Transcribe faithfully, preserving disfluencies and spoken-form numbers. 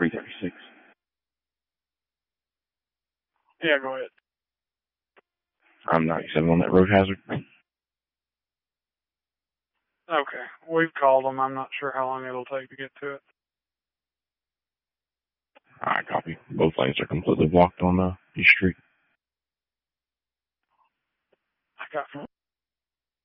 three thirty-six. Yeah, go ahead. I'm ninety-seven on that road hazard. Okay, we've called them. I'm not sure how long it'll take to get to it. I copy. Both lanes are completely blocked on uh, East Street. I got